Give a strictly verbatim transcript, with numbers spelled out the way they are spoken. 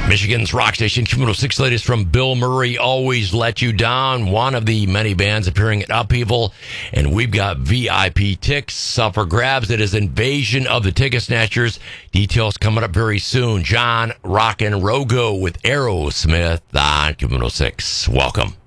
Michigan's rock station, Q one oh six, latest from Bill Murray, Always Let You Down, one of the many bands appearing at Upheaval. And we've got V I P tickets up for grabs. It is Invasion of the Ticket Snatchers. Details coming up very soon. John Rockin' Rogo with Aerosmith on Q one oh six. Welcome.